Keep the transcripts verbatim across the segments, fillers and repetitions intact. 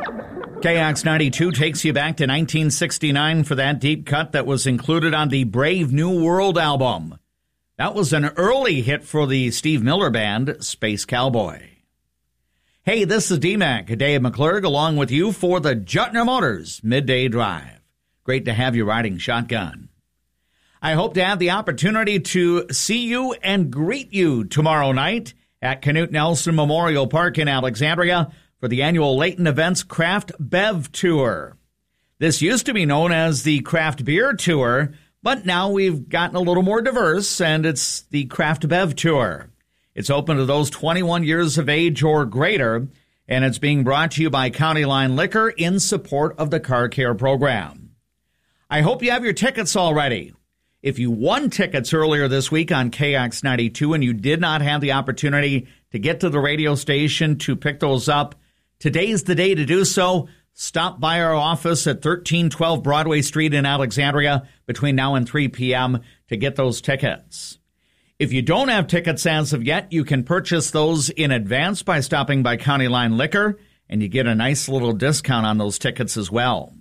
K X ninety-two takes you back to nineteen sixty-nine for that deep cut that was included on the Brave New World album. That was an early hit for the Steve Miller Band, Space Cowboy. Hey, this is D-Mac, Dave McClurg, along with you for the Juttner Motors Midday Drive. Great to have you riding shotgun. I hope to have the opportunity to see you and greet you tomorrow night at Knute Nelson Memorial Park in Alexandria for the annual Leighton Events Craft Bev Tour. This used to be known as the Craft Beer Tour, but now we've gotten a little more diverse, and it's the Craft Bev Tour. It's open to those twenty-one years of age or greater, and it's being brought to you by County Line Liquor in support of the Car Care Program. I hope you have your tickets already. If you won tickets earlier this week on K X ninety-two and you did not have the opportunity to get to the radio station to pick those up, today's the day to do so. Stop by our office at thirteen twelve Broadway Street in Alexandria between now and three p.m. to get those tickets. If you don't have tickets as of yet, you can purchase those in advance by stopping by County Line Liquor, and you get a nice little discount on those tickets as well.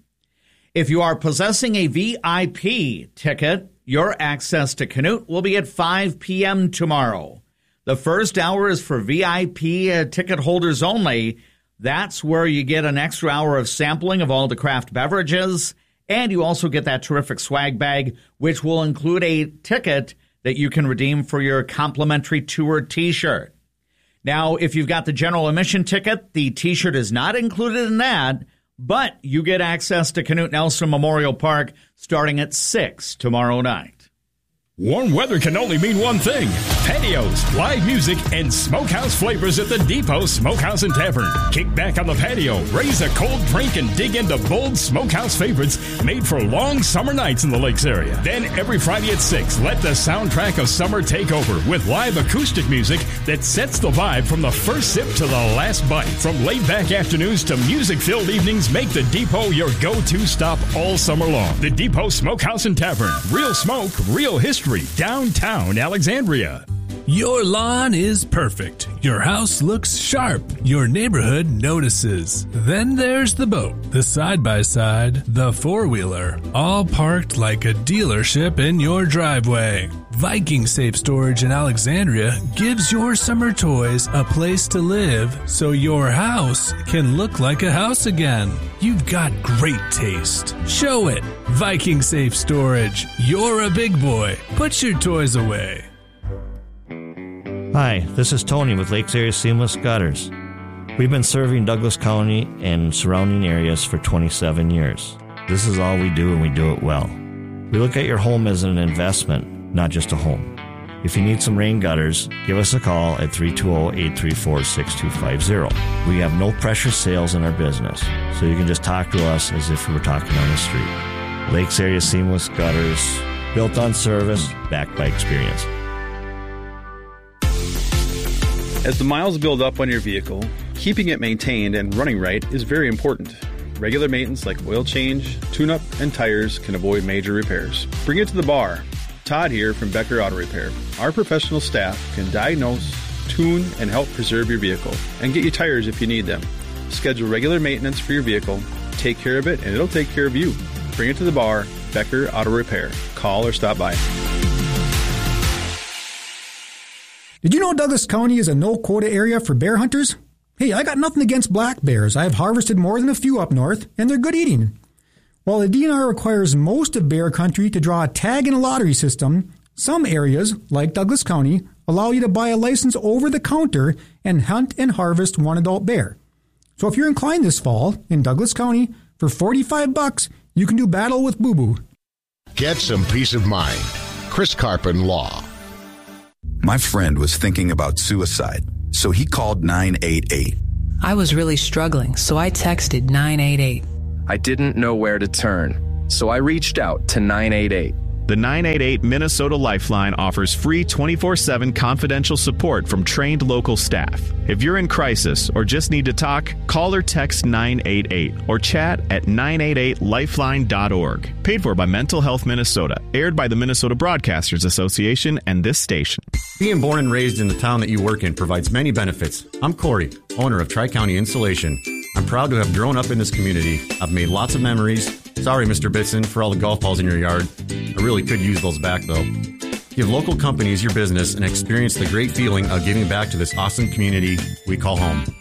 If you are possessing a V I P ticket, your access to Knute will be at five p.m. tomorrow. The first hour is for V I P uh, ticket holders only. That's where you get an extra hour of sampling of all the craft beverages, and you also get that terrific swag bag, which will include a ticket that you can redeem for your complimentary tour T-shirt. Now, if you've got the general admission ticket, the T-shirt is not included in that, but you get access to Knute Nelson Memorial Park starting at six tomorrow night. Warm weather can only mean one thing: patios, live music, and smokehouse flavors at the Depot Smokehouse and Tavern. Kick back on the patio, raise a cold drink, and dig into bold smokehouse favorites made for long summer nights in the lakes area. Then every Friday at six, let the soundtrack of summer take over with live acoustic music that sets the vibe from the first sip to the last bite. From laid-back afternoons to music-filled evenings, make the Depot your go-to stop all summer long. The Depot Smokehouse and Tavern. Real smoke, real history. Downtown Alexandria. Your lawn is perfect. Your house looks sharp. Your neighborhood notices. Then there's the boat, the side-by-side, the four-wheeler, all parked like a dealership in your driveway. Viking Safe Storage in Alexandria gives your summer toys a place to live so your house can look like a house again. You've got great taste. Show it. Viking Safe Storage. You're a big boy. Put your toys away. Hi, this is Tony with Lakes Area Seamless Gutters. We've been serving Douglas County and surrounding areas for twenty-seven years. This is all we do, and we do it well. We look at your home as an investment, not just a home. If you need some rain gutters, give us a call at three two zero, eight three four, six two five zero. We have no pressure sales in our business, so you can just talk to us as if we were talking on the street. Lakes Area Seamless Gutters, built on service, backed by experience. As the miles build up on your vehicle, keeping it maintained and running right is very important. Regular maintenance like oil change, tune-up, and tires can avoid major repairs. Bring it to the bar. Todd here from Becker Auto Repair. Our professional staff can diagnose, tune, and help preserve your vehicle, and get you tires if you need them. Schedule regular maintenance for your vehicle, take care of it, and it'll take care of you. Bring it to the bar, Becker Auto Repair. Call or stop by. Did you know Douglas County is a no-quota area for bear hunters? Hey, I got nothing against black bears. I've harvested more than a few up north, and they're good eating. While the D N R requires most of bear country to draw a tag in a lottery system, some areas, like Douglas County, allow you to buy a license over the counter and hunt and harvest one adult bear. So if you're inclined this fall, in Douglas County, for forty-five bucks, you can do battle with Boo Boo. Get some peace of mind. Chris Carpin Law. My friend was thinking about suicide, so he called nine eight eight. I was really struggling, so I texted nine eight eight. I didn't know where to turn, so I reached out to nine eight eight. The nine eight eight Minnesota Lifeline offers free twenty-four seven confidential support from trained local staff. If you're in crisis or just need to talk, call or text nine eight eight or chat at nine eight eight lifeline dot org. Paid for by Mental Health Minnesota. Aired by the Minnesota Broadcasters Association and this station. Being born and raised in the town that you work in provides many benefits. I'm Corey, owner of Tri-County Insulation. I'm proud to have grown up in this community. I've made lots of memories. Sorry, Mister Bitson, for all the golf balls in your yard. I really could use those back, though. Give local companies your business and experience the great feeling of giving back to this awesome community we call home.